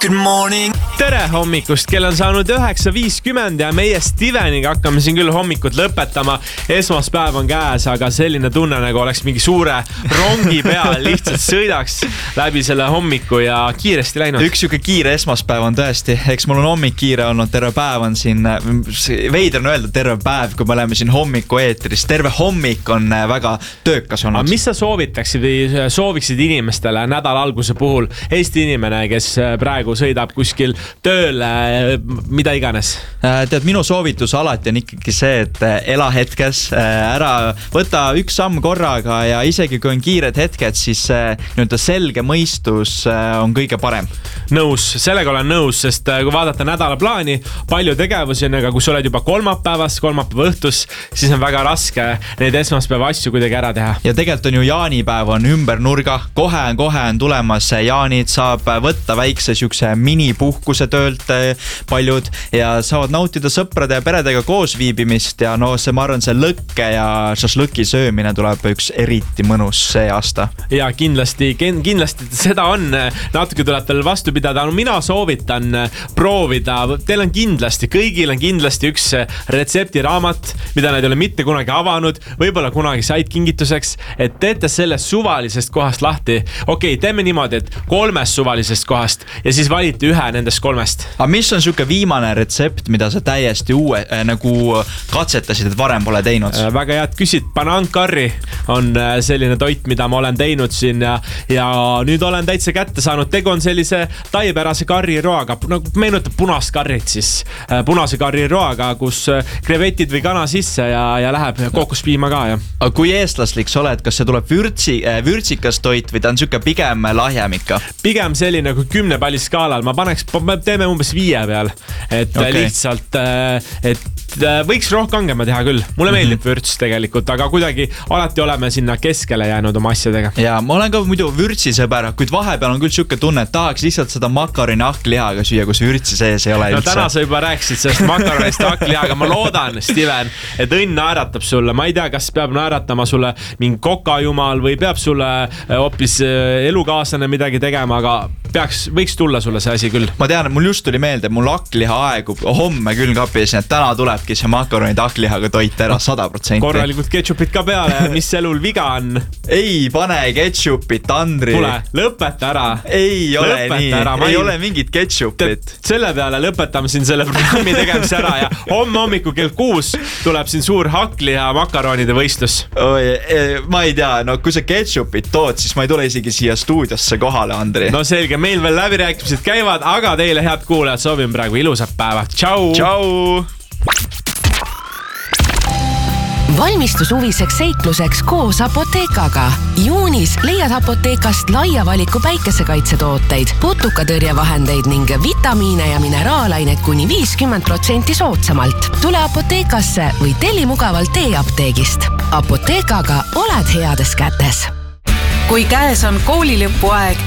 Good morning. Tere hommikust, kell on saanud 9.50 ja meie Steveniga hakkame siin küll hommikut lõpetama. Esmaspäev on käes, aga selline tunne nagu oleks mingi suure rongi peal lihtsalt sõidaks läbi selle hommiku ja kiiresti läinud. Üks siuke kiire esmaspäev on tõesti, eks mul on hommik kiire olnud, terve päev on siin, veider on öelda terve päev, kui me oleme siin hommiku eetris. Terve hommik on väga töökas olnud. Mis sa sooviksid inimestele nädala alguse puhul? Eesti inimene, kes praegu sõidab kuskil tööle, mida iganes. Tead, minu soovitus alati on ikkagi see, et ela hetkes, ära võta üks samm korraga ja isegi kui on kiired hetked, siis selge mõistus on kõige parem. Nõus, sellega olen nõus, sest kui vaadata nädala plaani, palju tegevusi on, aga kui sa oled juba kolmapäeva õhtus, siis on väga raske neid esmaspäeva asju kuidagi ära teha. Ja tegelikult on ju jaanipäev on ümber nurga, kohe on tulemas jaanid, saab võtta väikse minipuhkuse töölt paljud ja saavad nautida sõprade ja peredega koos viibimist ja no see, ma arvan, see lõkke ja šašlõki söömine tuleb üks eriti mõnus see aasta. Ja kindlasti seda on, natuke tuleb veel vastu pidada, no mina soovitan proovida, teil on kindlasti, kõigil on kindlasti üks retseptiraamat, mida nad ei ole mitte kunagi avanud, võib-olla kunagi said kingituseks, et teete sellest suvalisest kohast lahti. Okei, teeme niimoodi, et 3 suvalisest kohast ja siis valiti ühe nendest 3. Aga mis on siuke viimane retsept, mida sa täiesti uue nagu katsetasid, et varem pole teinud? Väga head küsid. Banankarri on selline toit, mida ma olen teinud siin ja nüüd olen täitsa kätte saanud. Tegu on sellise taipärase karriroaga, nagu meenutab punast karrit siis. Punase karriroaga, kus krevetid või kana sisse ja läheb kookospiima ka. Ja. Aga kui eestlaslik sa oled, kas see tuleb vürtsikas toit või ta on siuke pigem lahjem ikka? Pigem selline kui 10 palli skaalal, teeme umbes 5 peal, et lihtsalt, et võiks rohkangema teha küll. Mulle meeldib vürts tegelikult, aga kuidagi alati oleme sinna keskele jäänud oma asjadega. Ja ma olen ka muidu vürtsisõber, kuid vahepeal on küll siuke tunne, et tahaks lihtsalt seda makaroni hakklihaga süüa, kus vürtsi sees ei ole üldse. No täna sa juba rääkisid sellest makaronist hakklihaga. Ma loodan, Steven, et õnn naeratab sulle. Ma ei tea, kas peab naeratama sulle mingi kokajumal või peab sulle hoopis elukaaslane midagi tegema, aga võiks tulla sulle see asi küll. Ma tean, et mul just tuli meelde, et mul hakkliha aegub homme külmkapis, et täna tulebki see makaronid hakklihaga toit ära 100%. Korralikult ketšupit ka peale, mis elul viga on? Ei pane ketšupit, Andri. Tule, lõpeta ära. Ei ole nii, ei ole mingit ketšupit. Selle peale lõpetame siin selle programmi tegemise ära ja homme hommiku kell 6 tuleb siin suur hakkliha makaronide võistlus. Ma ei tea, no kui sa ketšupit tood, siis ma ei tule isegi siia stuudiosse kohale, Andri. No selge, meil veel läbirääkimised käivad, aga teile head kuulajad soovin praegu ilusat päeva. Tšau! Tšau! Valmistu suviseks seikluseks koos Apoteekaga. Juunis leiad Apoteekast laia valiku päikesekaitsetooteid, putukatõrjevahendeid ning vitamiine ja mineraalaineid kuni 50% soodsamalt. Tule Apoteekasse või telli mugavalt e-apteegist. Apoteekaga oled heades kätes. Kui käes on koolilõpuaeg,